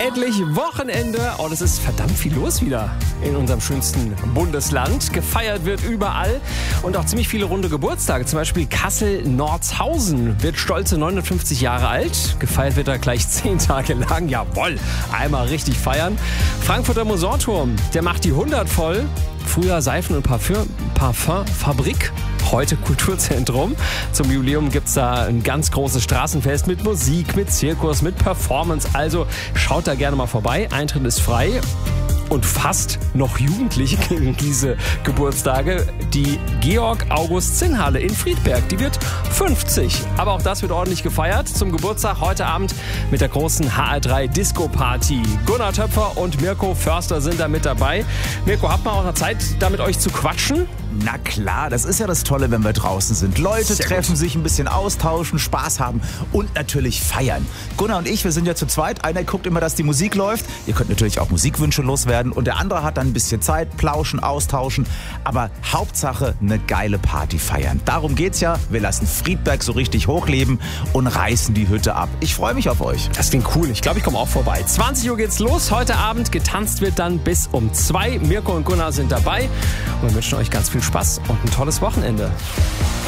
Endlich Wochenende und es ist verdammt viel los wieder in unserem schönsten Bundesland. Gefeiert wird überall und auch ziemlich viele runde Geburtstage. Zum Beispiel Kassel-Nordshausen wird stolze 59 Jahre alt. Gefeiert wird er gleich 10 Tage lang. Jawohl, einmal richtig feiern. Frankfurter Mosorturm, der macht die 100 voll. Früher Seifen- und Parfumfabrik, heute Kulturzentrum. Zum Jubiläum gibt es da ein ganz großes Straßenfest mit Musik, mit Zirkus, mit Performance. Also schaut da gerne mal vorbei. Eintritt ist frei. Und fast noch Jugendliche kriegen diese Geburtstage. Die Georg-August-Zinn-Halle in Friedberg, die wird 50. Aber auch das wird ordentlich gefeiert. Zum Geburtstag heute Abend mit der großen HR3-Disco-Party. Gunnar Töpfer und Mirko Förster sind da mit dabei. Mirko, habt ihr auch noch Zeit, da mit euch zu quatschen? Na klar, das ist ja das Tolle, wenn wir draußen sind. Leute treffen sich, ein bisschen austauschen, Spaß haben und natürlich feiern. Gunnar und ich, wir sind ja zu zweit. Einer guckt immer, dass die Musik läuft. Ihr könnt natürlich auch Musikwünsche loswerden. Und der andere hat dann ein bisschen Zeit, plauschen, austauschen. Aber Hauptsache eine geile Party feiern. Darum geht's ja. Wir lassen Friedberg so richtig hochleben und reißen die Hütte ab. Ich freue mich auf euch. Das klingt cool. Ich glaube, ich komme auch vorbei. 20 Uhr geht's los. Heute Abend getanzt wird dann bis um 2. Mirko und Gunnar sind dabei. Und wir wünschen euch ganz viel Spaß und ein tolles Wochenende.